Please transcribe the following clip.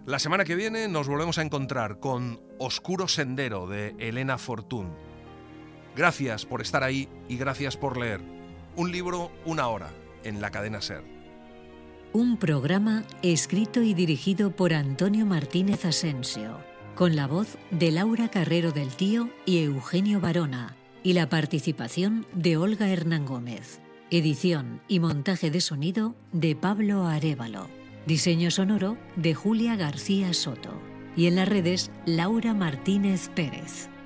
La semana que viene nos volvemos a encontrar con Oscuro Sendero de Elena Fortún. Gracias por estar ahí y gracias por leer. Un libro, una hora, en la cadena SER. Un programa escrito y dirigido por Antonio Martínez Asensio, con la voz de Laura Carrero del Tío y Eugenio Barona, y la participación de Olga Hernán Gómez. Edición y montaje de sonido de Pablo Arévalo. Diseño sonoro de Julia García Soto. Y en las redes, Laura Martínez Pérez.